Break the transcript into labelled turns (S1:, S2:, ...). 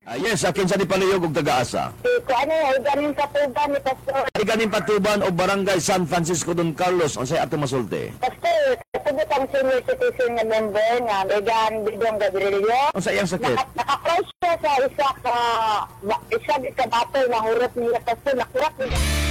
S1: Yes, akin sa di paluyog og taga-asa.
S2: Kung ano yung ganing katuban ni Pastor.
S1: Ay ganing patuban o barangay San Francisco Don Carlos, unsay ato masulti?
S2: Pastor, kasabot ang senior citizen na member nga Megan Bidong Gabrielio.
S1: Unsay iyang sakit?
S2: Naka-close siya sa isa ka battle na hurot niya Pastor. Nakurak niya.